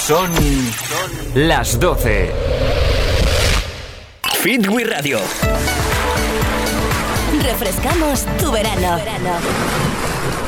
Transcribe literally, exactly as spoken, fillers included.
Son las doce. Fit We Radio. Refrescamos tu verano.